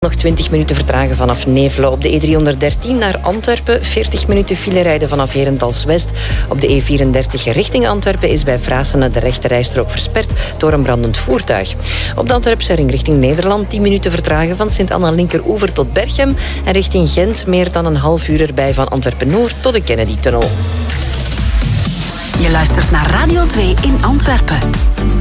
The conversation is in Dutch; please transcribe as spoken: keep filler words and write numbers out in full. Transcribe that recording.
Nog twintig minuten vertragen vanaf Nevelen. Op de E driehonderddertien naar Antwerpen. veertig minuten file rijden vanaf Herentals-West. Op de E vierendertig richting Antwerpen is bij Vrasene de rechterrijstrook versperd door een brandend voertuig. Op de Antwerpse ring richting Nederland tien minuten vertragen van Sint-Anna Linkeroever tot Berchem. En richting Gent meer dan een half uur erbij van Antwerpen-Noord tot de Kennedy-tunnel. Je luistert naar Radio twee in Antwerpen.